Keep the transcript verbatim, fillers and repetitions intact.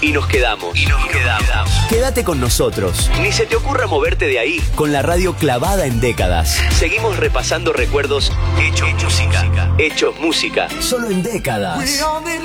y nos quedamos. Y nos quedamos. Quédate con nosotros. Ni se te ocurra moverte de ahí. Con la radio clavada en décadas. Seguimos repasando recuerdos hechos música. Hechos música. Solo en décadas.